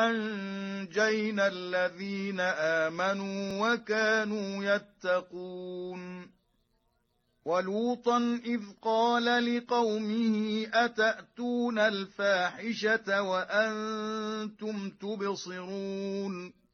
وأنجينا الذين آمنوا وكانوا يتقون ولوطا إذ قال لقومه أتأتون الفاحشة وأنتم تبصرون